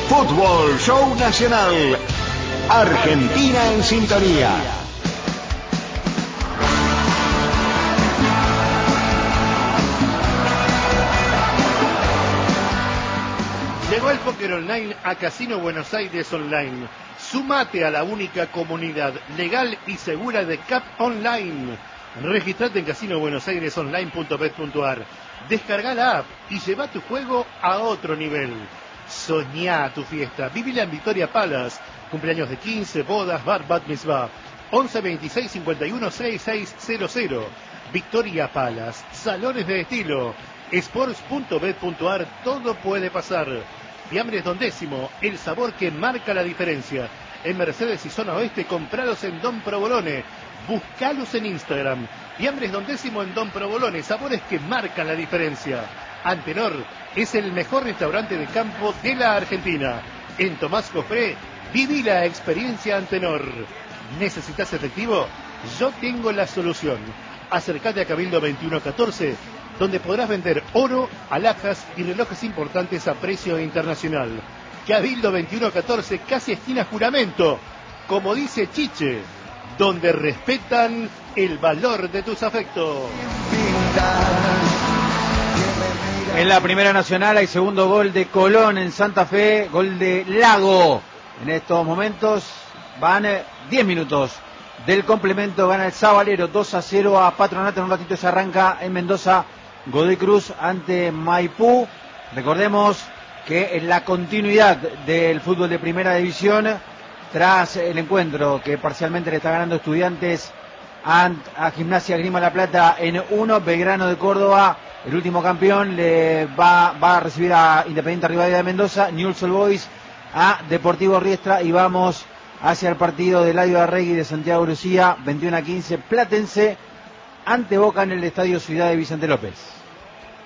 Fútbol Show Nacional. Argentina en sintonía. Llegó el póker online a Casino Buenos Aires Online. Sumate a la única comunidad legal y segura de CAP Online. Registrate en casinobuenosairesonline.bet.ar. Descarga la app y lleva tu juego a otro nivel. Soñá tu fiesta. Vivila en Victoria Palace. Cumpleaños de 15, bodas, bar, bat mitzvah. 11 26 51 6600. Victoria Palace. Salones de estilo. Sports.bet.ar. Todo puede pasar. Fiambres Don Décimo. El sabor que marca la diferencia. En Mercedes y Zona Oeste, comprados en Don Provolone. Buscalos en Instagram. Fiambres Don Décimo en Don Provolone. Sabores que marcan la diferencia. Antenor es el mejor restaurante de campo de la Argentina. En Tomás Cofré, viví la experiencia Antenor. ¿Necesitas efectivo? Yo tengo la solución. Acércate a Cabildo 2114, donde podrás vender oro, alhajas y relojes importantes a precio internacional. Cabildo 2114, casi esquina Juramento. Como dice Chiche, donde respetan el valor de tus afectos. En la Primera Nacional hay segundo gol de Colón en Santa Fe, gol de Lago. En estos momentos van 10 minutos del complemento, gana el Sabalero 2-0 a Patronato. En un ratito se arranca en Mendoza Godoy Cruz ante Maipú. Recordemos que en la continuidad del fútbol de Primera División, tras el encuentro que parcialmente le está ganando Estudiantes a Gimnasia Grima La Plata en 1, Belgrano de Córdoba, el último campeón, le va a recibir a Independiente Rivadavia de Mendoza, Newell's Old Boys a Deportivo Riestra, y vamos hacia el partido de Eladio Arregui de Santiago Lucía, 21-15, Platense ante Boca en el Estadio Ciudad de Vicente López.